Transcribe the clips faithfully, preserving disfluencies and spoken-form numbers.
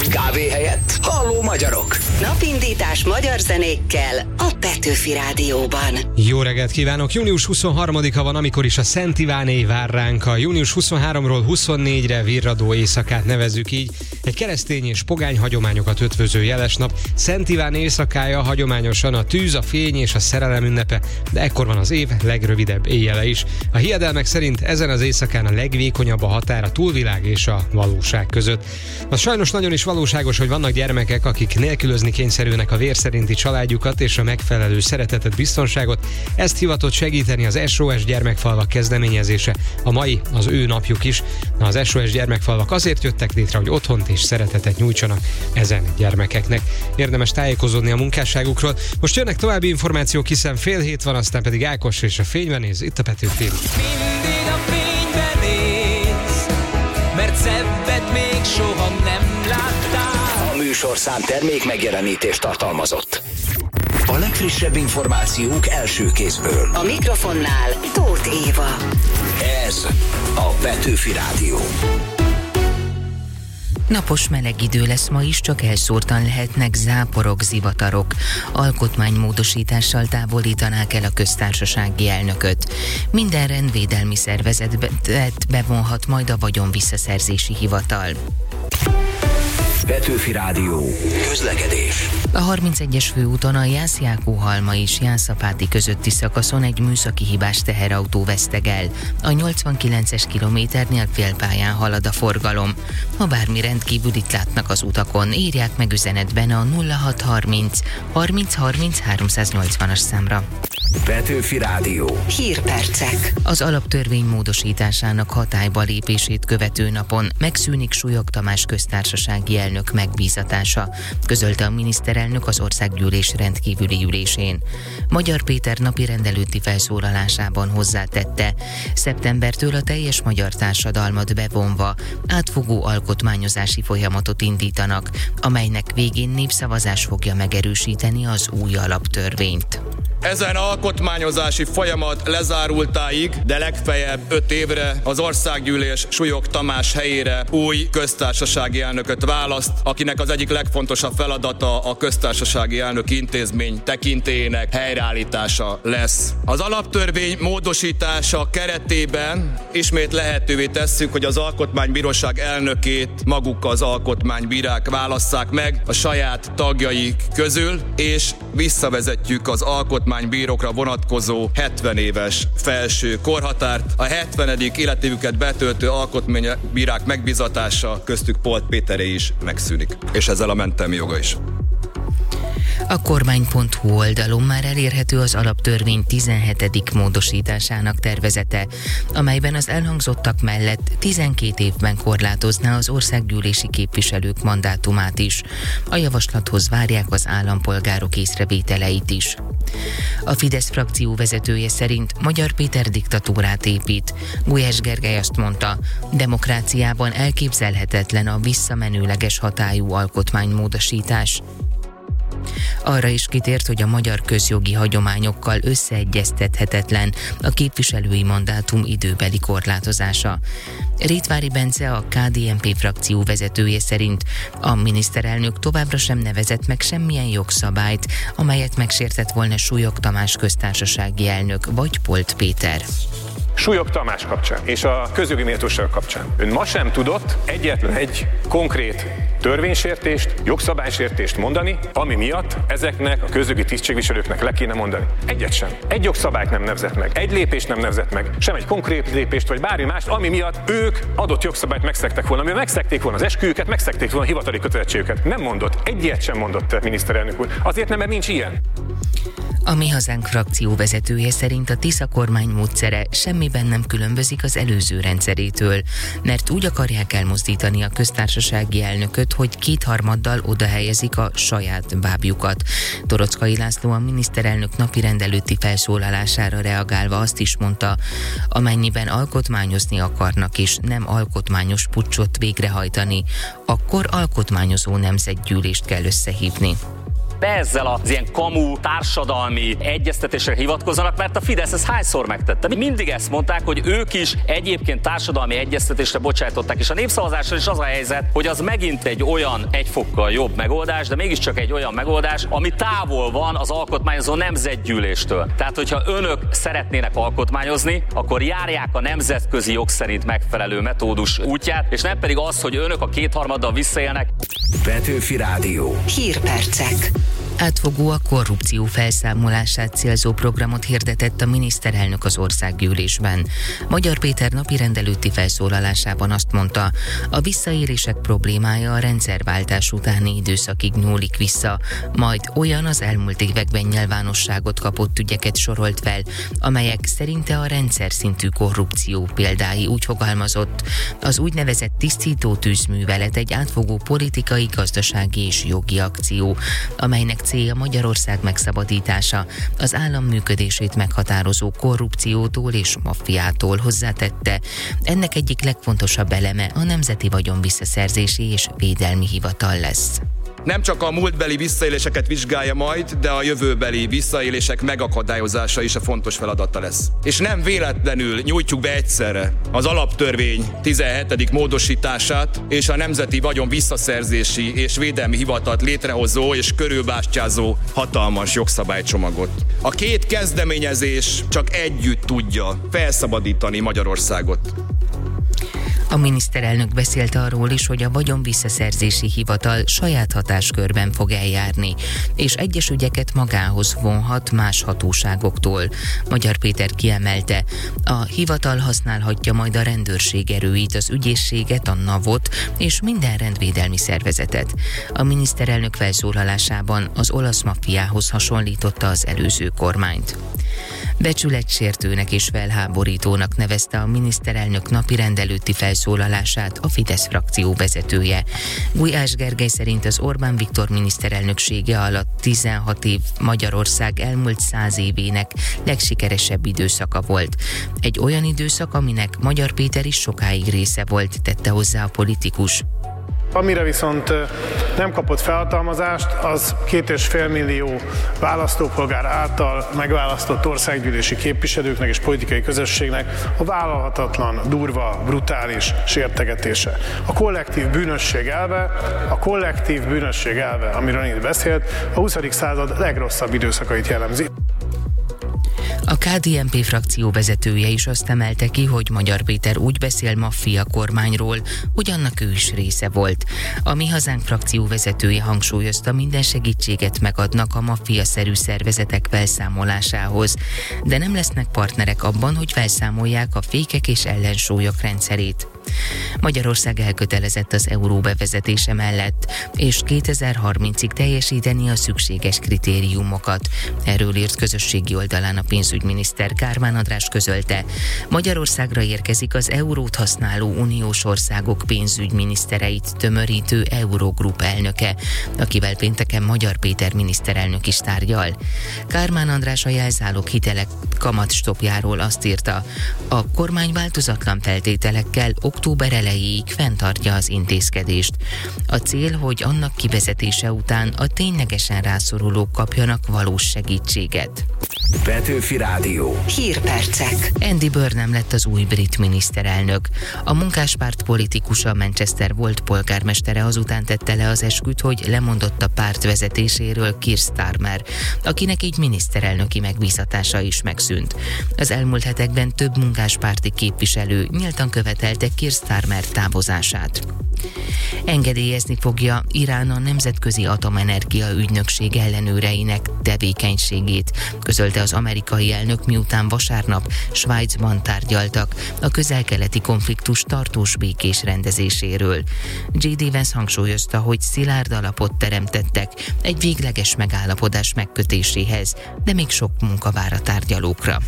Kávé helyett halló magyarok. Napindítás magyar zenékkel a Petőfi Rádióban. Jó reggelt kívánok! június huszonharmadika van, amikor is a Szent Iváné vár ránk. A június huszonharmadikától huszonnégyre virradó éjszakát nevezzük így. Egy keresztény és pogány hagyományokat ötvöző jeles nap. Szent Iván éjszakája hagyományosan a tűz, a fény és a szerelem ünnepe, de ekkor van az év legrövidebb éjjele is. A hiedelmek szerint ezen az éjszakán a legvékonyabb a határ a túlvilág és a valóság között. Az sajnos nagyon is valóságos, hogy vannak gyermekek, akik nélkülözni kényszerülnek a vér szerinti családjukat és a megfelelő szeretetet, biztonságot. Ezt hivatott segíteni az es o es Gyermekfalvak kezdeményezése. A mai az ő napjuk is. Az es o es Gyermekfalvak azért jöttek létre, hogy otthont és szeretetet nyújtsanak ezen gyermekeknek. Érdemes tájékozódni a munkásságukról. Most jönnek további információk, hiszen fél hét van, aztán pedig Ákos és a Fényben néz, itt a Petőfi. Mindig a fényben néz, mert szebbet még soha nem láttál. A műsorszám termék megjelenítést tartalmazott. A legfrissebb információk első kézből. A mikrofonnál Tóth Éva. Ez a Petőfi Rádió. Napos meleg idő lesz ma is, csak elszórtan lehetnek záporok, zivatarok. Alkotmánymódosítással távolítanák el a köztársasági elnököt. Minden rendvédelmi szervezetet bevonhat majd a vagyonvisszaszerzési hivatal. Petőfi Rádió. Közlekedés. A harmincegyes főúton a Jász-Jákó-Halma és Jászapáti közötti szakaszon egy műszaki hibás teherautó vesztegel. A nyolcvankilences kilométernél félpályán halad a forgalom. Ha bármi rendkívülit látnak az utakon, írják meg üzenetben a nulla hat harminc harminc harminc háromszáznyolcvanas számra. Petőfi Rádió. Hírpercek. Az alaptörvény módosításának hatályba lépését követő napon megszűnik Súlyog Tamás köztársasági elnök megbízatása, közölte a miniszterelnök az országgyűlés rendkívüli ülésén. Magyar Péter napirend előtti felszólalásában hozzátette, szeptembertől a teljes magyar társadalmat bevonva átfogó alkotmányozási folyamatot indítanak, amelynek végén népszavazás fogja megerősíteni az új alaptörvényt. Ezen alkotmányozási folyamat lezárultáig, de legfeljebb öt évre az országgyűlés Súlyog Tamás helyére új köztársasági elnököt választ, akinek az egyik legfontosabb feladata a köztársasági elnök intézmény tekintélyének helyreállítása lesz. Az alaptörvény módosítása keretében ismét lehetővé tesszük, hogy az alkotmánybíróság elnökét maguk az alkotmánybírák válasszák meg a saját tagjaik közül, és visszavezetjük az alkotmánybírókra vonatkozó hetven éves felső korhatárt. A hetvenedik életévüket betöltő alkotmánybírák megbízatása, köztük Polt Péteré is megszűnik. És ezzel a mentelmi joga is. A kormány pont hu oldalon már elérhető az alaptörvény tizenhetedik módosításának tervezete, amelyben az elhangzottak mellett tizenkét évben korlátozná az országgyűlési képviselők mandátumát is. A javaslathoz várják az állampolgárok észrevételeit is. A Fidesz frakció vezetője szerint Magyar Péter diktatúrát épít. Gulyás Gergely azt mondta, demokráciában elképzelhetetlen a visszamenőleges hatályú alkotmánymódosítás. Arra is kitért, hogy a magyar közjogi hagyományokkal összeegyeztethetetlen a képviselői mandátum időbeli korlátozása. Rétvári Bence, a ká dé en pé frakció vezetője szerint a miniszterelnök továbbra sem nevezett meg semmilyen jogszabályt, amelyet megsértett volna Súlyog Tamás köztársasági elnök vagy Polt Péter. Súlyog Tamás kapcsán és a közjogi méltóság kapcsán ön ma sem tudott egyetlen egy konkrét törvénysértést, jogszabálysértést mondani, ami miatt ezeknek a közjogi tisztségviselőknek le kéne mondani. Egyet sem. Egy jogszabályt nem nevezett meg, egy lépést nem nevezett meg, sem egy konkrét lépést, vagy bármi mást, ami miatt ők adott jogszabályt megszegtek volna, amivel megszegték volna az esküjüket, megszegték volna a hivatali kötelezettségüket. Nem mondott. Egyet sem mondott, miniszterelnök úr. Azért nem, mert nincs ilyen. A Mi Hazánk frakció vezetője szerint a Tisza kormány módszere semmiben nem különbözik az előző rendszerétől, mert úgy akarják elmozdítani a köztársasági elnököt, hogy kétharmaddal odahelyezik a saját bábjukat. Torockai László a miniszterelnök napirend előtti felszólalására reagálva azt is mondta, amennyiben alkotmányozni akarnak és nem alkotmányos puccsot végrehajtani, akkor alkotmányozó nemzetgyűlést kell összehívni. ne ezzel az ilyen kamu társadalmi egyeztetésre hivatkozzanak, mert a Fidesz ezt hányszor megtette. Mindig ezt mondták, hogy ők is egyébként társadalmi egyeztetésre bocsájtották, és a népszavazásra is az a helyzet, hogy az megint egy olyan egy fokkal jobb megoldás, de mégiscsak egy olyan megoldás, ami távol van az alkotmányozó nemzetgyűléstől. Tehát, hogyha önök szeretnének alkotmányozni, akkor járják a nemzetközi jog szerint megfelelő metódus útját, és nem pedig az, hogy önök a kétharmaddal visszaélnek. Petőfi Rádió. Hírpercek. Átfogó a korrupció felszámolását célzó programot hirdetett a miniszterelnök az országgyűlésben. Magyar Péter napirend előtti felszólalásában azt mondta, a visszaélések problémája a rendszerváltás utáni időszakig nyúlik vissza, majd olyan az elmúlt években nyilvánosságot kapott ügyeket sorolt fel, amelyek szerinte a rendszer szintű korrupció példái, úgy fogalmazott. Az úgynevezett tisztító tűzművelet egy átfogó politikai, gazdasági és jogi akció, amelynek célja Magyarország megszabadítása, az állam működését meghatározó korrupciótól és maffiától, hozzátette. Ennek egyik legfontosabb eleme a Nemzeti Vagyon Visszaszerzési és Védelmi Hivatal lesz. Nem csak a múltbeli visszaéléseket vizsgálja majd, de a jövőbeli visszaélések megakadályozása is a fontos feladata lesz. És nem véletlenül nyújtjuk be egyszerre az alaptörvény tizenhetedik módosítását és a Nemzeti Vagyon Visszaszerzési és Védelmi Hivatalt létrehozó és körülbástyázó hatalmas jogszabálycsomagot. A két kezdeményezés csak együtt tudja felszabadítani Magyarországot. A miniszterelnök beszélt arról is, hogy a Vagyon Visszaszerzési Hivatal saját hatáskörben fog eljárni, és egyes ügyeket magához vonhat más hatóságoktól. Magyar Péter kiemelte, a hivatal használhatja majd a rendőrség erőit, az ügyészséget, a navot és minden rendvédelmi szervezetet. A miniszterelnök felszólalásában az olasz maffiához hasonlította az előző kormányt. Becsületsértőnek és felháborítónak nevezte a miniszterelnök napirend előtti felszólalását a Fidesz frakció vezetője. Gulyás Gergely szerint az Orbán Viktor miniszterelnöksége alatt tizenhat év Magyarország elmúlt száz évének legsikeresebb időszaka volt. Egy olyan időszak, aminek Magyar Péter is sokáig része volt, tette hozzá a politikus. Amire viszont nem kapott felhatalmazást, az két és fél millió választópolgár által megválasztott országgyűlési képviselőknek és politikai közösségnek a vállalhatatlan, durva, brutális sértegetése. A kollektív bűnösség elve, a kollektív bűnösség elve, amiről itt beszélt, a huszadik század legrosszabb időszakait jellemzi. A ká dé en pé frakció vezetője is azt emelte ki, hogy Magyar Péter úgy beszél maffia kormányról, hogy annak ő is része volt. A Mi Hazánk frakció vezetője hangsúlyozta, minden segítséget megadnak a maffia-szerű szervezetek felszámolásához, de nem lesznek partnerek abban, hogy felszámolják a fékek és ellensúlyok rendszerét. Magyarország elkötelezett az euró bevezetése mellett, és kétezer-harmincig teljesíteni a szükséges kritériumokat. Erről írt közösségi oldalán a pénzügyminiszter. Kármán András közölte, Magyarországra érkezik az eurót használó uniós országok pénzügyminisztereit tömörítő Eurogroup elnöke, akivel pénteken Magyar Péter miniszterelnök is tárgyal. Kármán András a jelzálog hitelek kamatstopjáról azt írta, a kormány változatlan feltételekkel október elejéig fenntartja az intézkedést. A cél, hogy annak kivezetése után a ténylegesen rászorulók kapjanak valós segítséget. Petőfi Rádió. Hírpercek. Andy Burnham lett az új brit miniszterelnök. A munkáspárt politikusa, Manchester volt polgármestere azután tette le az esküt, hogy lemondott a párt vezetéséről Keir Starmer, akinek így miniszterelnöki megbízatása is megszűnt. Az elmúlt hetekben több munkáspárti képviselő nyíltan követelte Keir Starmer távozását. Engedélyezni fogja Irán a Nemzetközi Atomenergia Ügynökség ellenőreinek tevékenységét, közölte az amerikai elnök, miután vasárnap Svájcban tárgyaltak a közel-keleti konfliktus tartós békés rendezéséről. J D Vance hangsúlyozta, hogy szilárd alapot teremtettek egy végleges megállapodás megkötéséhez, de még sok munka vár a tárgyalókra.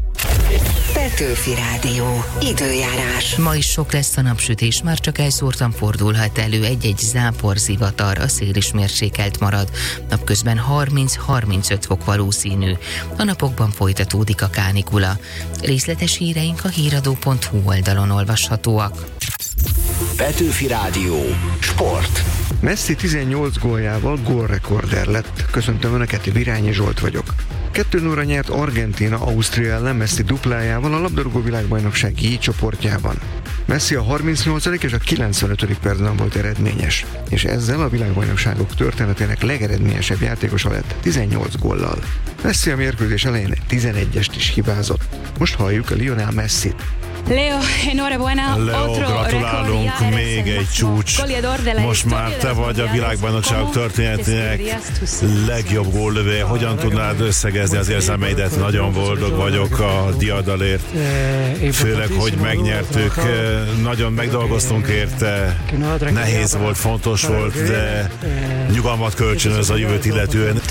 Petőfi Rádió. Időjárás. Ma is sok lesz a napsütés, már csak elszórtan fordulhat elő egy-egy zápor, zivatar, a szél is mérsékelt marad. Napközben harminc-harmincöt fok valószínű. A napokban folytatódik a kánikula. Részletes híreink a híradó pont hu oldalon olvashatóak. Petőfi Rádió. Sport. Messi tizennyolc góljával gólrekorder lett. Köszöntöm Önöket, Virányi Zsolt vagyok. kettő nulla nyert Argentína Ausztria ellen Messi duplájával a labdarúgó világbajnokság J csoportjában. Messi a harmincnyolcadik és a kilencvenötödik percben volt eredményes, és ezzel a világbajnokságok történetének legeredményesebb játékosa lett tizennyolc góllal. Messi a mérkőzés elején tizenegyest is hibázott. Most halljuk a Lionel Messit. Leo, enhorabuena. Leo, gratulálunk, még egy csúcs. Most már te vagy a világbajnokság történetének legjobb góllövője. Hogyan tudnád összegezni az érzelmeidet? Nagyon boldog vagyok a diadalért, főleg, hogy megnyertük. Nagyon megdolgoztunk érte. Nehéz volt, fontos volt, de nyugalmat kölcsönöz a jövőt illetően.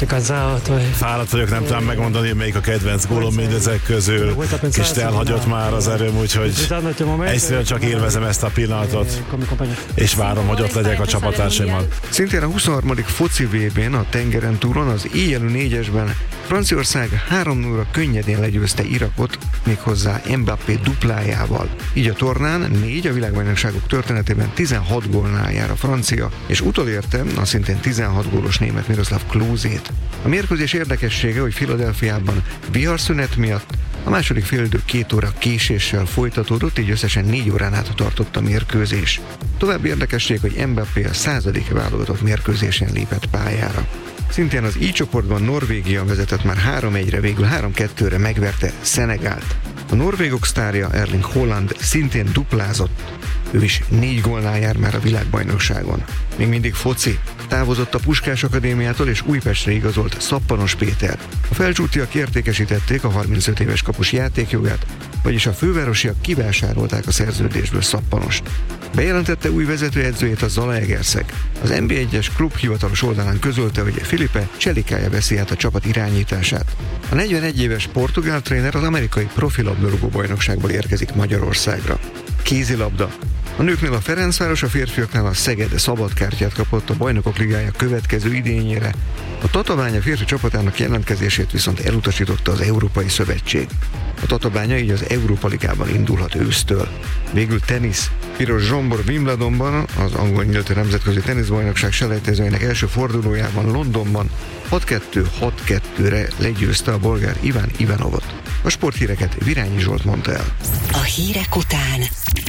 Fáradt vagyok, nem tudom megmondani, melyik a kedvenc gólom mindezek közül. Kicsit elhagyott már az erőm, úgyhogy egyszerűen csak élvezem ezt a pillanatot, és várom, hogy ott legyek a csapatársaimmal. Szintén a huszonharmadik foci vé bén a tengeren túron az éjjelű négyesben Franciaország három nulla könnyedén legyőzte Irakot, méghozzá Mbappé duplájával. Így a tornán négy a világbajnokságok történetében tizenhat gólnál jár a francia, és utolérte a szintén tizenhat gólos német Miroslav Klózét. A mérkőzés érdekessége, hogy Philadelphiában viharszünet miatt a második félidő két óra késéssel folytatódott, így összesen négy órán át tartott a mérkőzés. További érdekesség, hogy Mbappé a századik válogatott mérkőzésen lépett pályára. Szintén az I csoportban Norvégia vezetett már három egyre, végül három kettőre megverte Szenegált. A norvégok sztárja Erling Haaland szintén duplázott. Ő is négy gólnál jár már a világbajnokságon. Még mindig foci. Távozott a Puskás Akadémiától és Újpestre igazolt Szappanos Péter. A felcsútiak értékesítették a harmincöt éves kapus játékjogát, vagyis a fővárosiak kivásárolták a szerződésből Szappanost. Bejelentette új vezetőedzőjét a Zalaegerszeg. Az en bé egyes klub hivatalos oldalán közölte, hogy Filipe Cselikája veszi át a csapat irányítását. A negyvenegy éves portugál tréner az amerikai profilabdarúgó bajnokságból érkezik Magyarországra. Kézilabda. A nőknél a Ferencváros, a férfiaknál a Szeged szabadkártyát kapott a Bajnokok Ligája következő idényére. A Tatabánya férfi csapatának jelentkezését viszont elutasította az Európai Szövetség. A Tatabánya így az Európa Ligában indulhat ősztől. Végül tenisz. Piros Zsombor Wimbledonban, az angol nyílt nemzetközi teniszbajnokság selejtezőjének első fordulójában Londonban hat kettő hat kettőre legyőzte a bolgár Iván Ivanovot. A sporthíreket Virányi Zsolt mondta el. A hírek után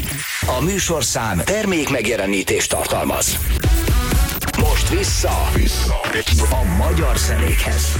a műsorszám termék megjelenítést tartalmaz. Most vissza, vissza a magyar zenékhez.